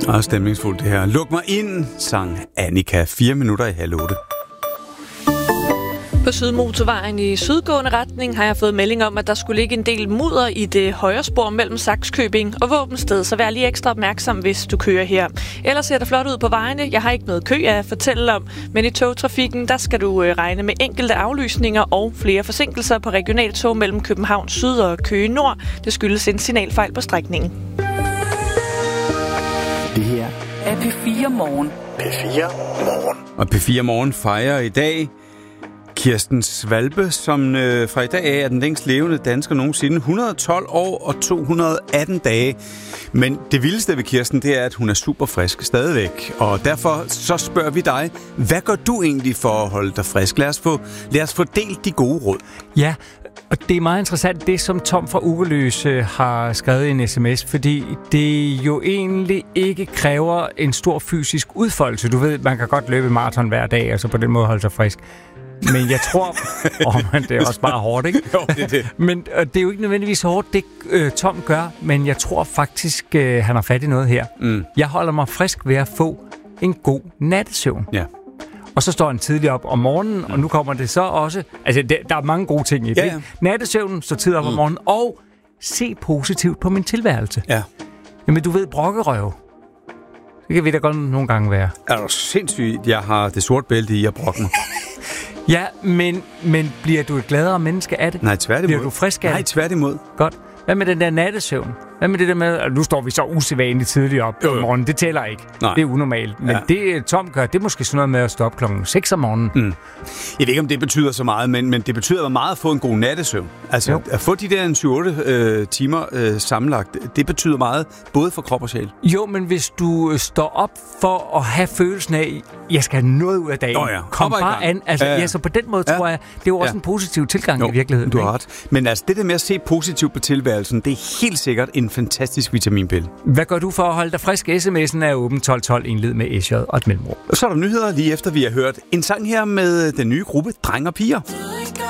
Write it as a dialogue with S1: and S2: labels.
S1: Og stemningsfuldt det her. Luk mig ind, sang Annika. 4 minutter i 7:30.
S2: På Sydmotorvejen i sydgående retning har jeg fået melding om, at der skulle ligge en del mudder i det højre spor mellem Sakskøbing og Våbensted, så vær lige ekstra opmærksom, hvis du kører her. Ellers ser det flot ud på vejene. Jeg har ikke noget kø at fortælle om, men i togtrafikken, der skal du regne med enkelte aflysninger og flere forsinkelser på regionaltog mellem København Syd og Køge Nord. Det skyldes en signalfejl på strækningen.
S3: Det her er P4 Morgen.
S4: P4 Morgen.
S1: Og P4 Morgen fejrer i dag Kirsten Svalbe, som fra i dag af er den længst levende dansker nogensinde. 112 år og 218 dage. Men det vildeste ved Kirsten, det er, at hun er super frisk stadigvæk. Og derfor så spørger vi dig, hvad gør du egentlig for at holde dig frisk? Lad os få delt de gode råd.
S5: Ja, og det er meget interessant, det som Tom fra Ugeløs har skrevet i en sms, fordi det jo egentlig ikke kræver en stor fysisk udfoldelse. Du ved, man kan godt løbe maraton hver dag, og så på den måde holde sig frisk. Men jeg tror... det er også bare hårdt, ikke?
S1: Jo, det er det.
S5: Men det er jo ikke nødvendigvis hårdt, det Tom gør, men jeg tror faktisk, han har fat i noget her. Jeg holder mig frisk ved at få en god nattesøvn.
S1: Ja.
S5: Og så står han tidligt op om morgenen, og nu kommer det så også... Altså, der er mange gode ting i det.
S1: Ja.
S5: Nattesøvnen, så tidligt op om morgenen, og se positivt på min tilværelse.
S1: Ja.
S5: Jamen, du ved, brokkerøv. Det kan vi da godt nogle gange være.
S1: Er du sindssygt? Jeg har det sorte bælte i at brokke mig.
S5: Ja, men bliver du et gladere menneske af det?
S1: Nej, tværtimod.
S5: Bliver du frisk af det?
S1: Nej, tværtimod.
S5: Godt. Hvad med den der nattesøvn? Hvad med det der med, nu står vi så usædvanligt tidligt op om morgenen, det tæller ikke.
S1: Nej.
S5: Det er unormalt. Men det Tom gør, det er måske sådan noget med at stå op klokken 6 om morgenen.
S1: Jeg ved ikke, om det betyder så meget, men det betyder meget at få en god nattesøvn. Altså, at få de der 7-8 timer sammenlagt, det betyder meget, både for krop og sjæl.
S5: Jo, men hvis du står op for at have følelsen af, jeg skal have noget ud af dagen. Kom bare an. Altså, så på den måde tror jeg, det er jo også en positiv tilgang i virkeligheden.
S1: Du har ret. Men altså, det der med at se positivt på tilværelsen, det er helt sikkert en fantastisk vitaminpille.
S5: Hvad gør du for at holde dig frisk? SMS'en er åben 1212 indled med SJ og et mellemrum.
S1: Og så er der nyheder lige efter, vi har hørt en sang her med den nye gruppe Dreng og Piger.